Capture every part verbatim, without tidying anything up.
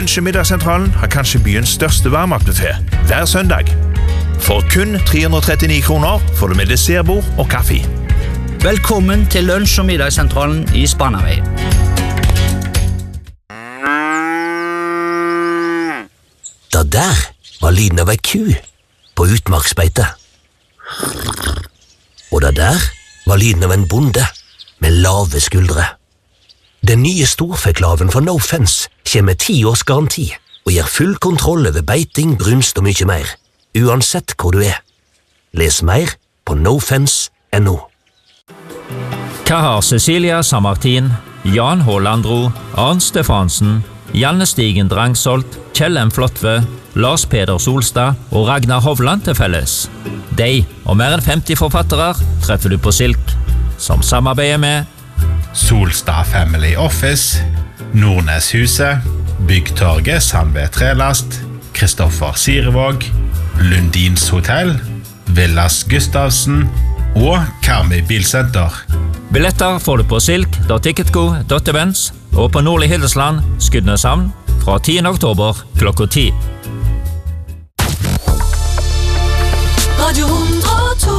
Lunsj- og middagssentralen har kanskje byens største varmvaktbuffet hver søndag. For kun tre hundre og trettini kroner får du med dessertbord og kaffe. Velkommen til Lunsj- og middagssentralen i Spanavei. Da der var lyden av ei ku på utmarksbeite. Og da der var lyden av en bonde med lave skuldre. Den nye storfeklaven fra No Fence kommer med ti års garanti og gir full kontroll over beiting, brunst og mye mer, uansett hvor du er. Les mer på nofence punktum no. Hva har Cecilia Samartin, Jan Hålandro, Arn Stefansen, Janne Stigen Drangsholt, Kjell M. Flotve, Lars Peder Solstad og Ragnar Hovland til felles? De og mer enn femti forfattere treffer du på Silk, som samarbeider med Solstad Family Office, Nordneshuset, Byggtorget Sandve Trelast, Kristoffer Sirevåg, Lundins Hotell, Villas Gustavsen og Karmi Bilsenter. Billetter får du på silk punktum ticketgo punktum events og på Nordlig Hildesland, Skudeneshavn, fra tiende oktober klokka ti. Radio hundre og to.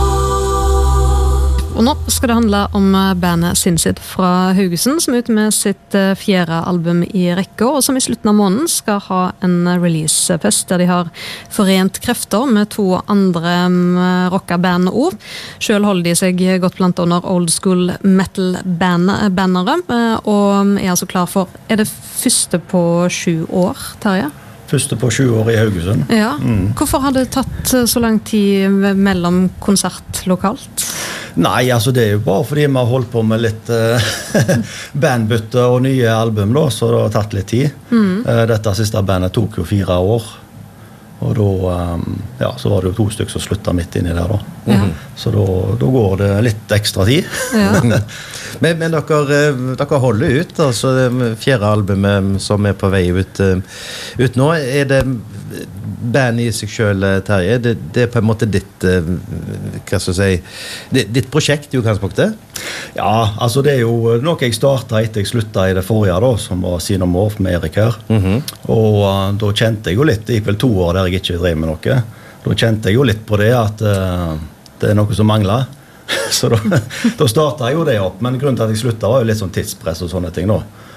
Og nå skal det handle om bandet Sinsid fra Haugesund, som er ute med sitt fjerde album i rekka, og som i slutten av måneden skal ha en releasefest der de har forent krefter med to andre rockaband også. Selv holder de seg godt blant under old school metal-bannere, og er altså klar for, er det første på sju år, Terje? Første på sju år i Haugesund. Ja. Mm. Hvorfor har det tatt så lang tid mellom konsert lokalt? Nei, altså det er jo bare fordi vi har holdt på med litt uh, bandbytte og nye album da, så det har tatt litt tid. Mm. Uh, dette siste bandet tok jo fire år, og da, um, ja, så var det jo to stykker som sluttet midt inni der da. Ja. Så da, da går det litt ekstra tid. Ja. men, men dere, dere holder ut, altså det fjerde albumet som er på vei ut, ut nå, er det band i seg selv, Terje? Det, det er på en måte ditt, hva skal jeg si, ditt prosjekt i utgangspunktet? Ja, altså det er jo noe jeg startet etter jeg sluttet i det forrige da, som var Sinomorf med Erik her. Mm-hmm. Og uh, da kjente jeg jo litt, det gikk vel to år der jeg ikke drev med noe. Da kjente jeg jo litt på det at uh, det er noe som mangler. Så da, da startet jeg jo det opp, men grunnen til at jeg sluttet var jo litt sånn tidspress og sånne ting da.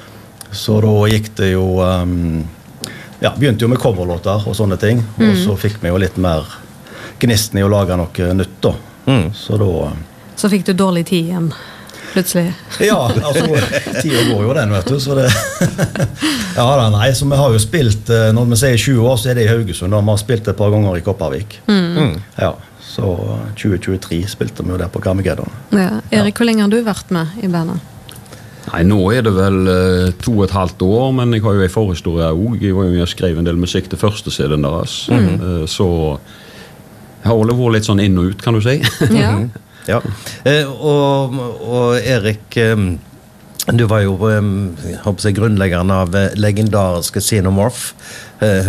Så da gikk det jo, um, ja, begynte jo med coverlåter og sånne ting, mm. og så fikk vi jo litt mer gnisten i å lage noe nytt da. Mm. Så da... Så fikk du dårlig tid igjen, plutselig. Ja, altså, tiden går jo den, vet du, så det... ja, da, nei, så vi har jo spilt, når vi sier tjue år, så er det i Haugesund, da. Vi har spilt et par ganger i Kopervik. Mm. Mm. Ja, så tjue tjuetre spilte vi jo der på Carmageddon. Ja. Erik, hvor lenge har du vært med i bandet? Nei, nå er det vel uh, to og et halvt år, men jeg har jo en forhistorie også. Jeg var jo med og skrev en del musikk til første C D-en deres, mm. uh, så jeg har vært litt sånn inn og ut, kan du si. Ja. Ja, eh, og, og Erik, eh, du var jo eh, jeg håper jeg, grunnleggeren av eh, legendariske Sinomorf. Eh,